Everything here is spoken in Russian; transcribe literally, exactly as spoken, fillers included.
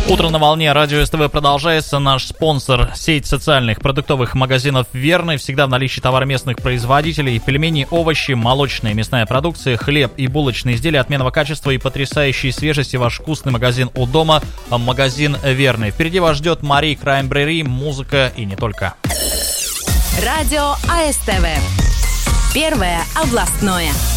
Утро на волне. Радио СТВ продолжается. Наш спонсор — сеть социальных продуктовых магазинов «Верный». Всегда в наличии товары местных производителей. Пельмени, овощи, молочная и мясная продукция, хлеб и булочные изделия отменного качества и потрясающей свежести. Ваш вкусный магазин у дома. Магазин «Верный». Впереди вас ждет Мари Краймбрери, музыка и не только. Радио АСТВ. Первое областное.